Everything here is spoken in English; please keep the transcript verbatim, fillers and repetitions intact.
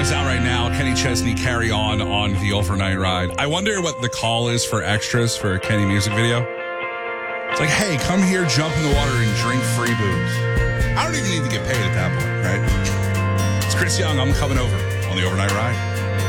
song's out right now. Kenny Chesney, Carry On on the Overnight Ride. I wonder what the call is for extras for a Kenny music video. It's like, hey, come here, jump in the water, and drink free booze. I don't even need to get paid at that point, right? It's Chris Young. I'm coming over on the Overnight Ride.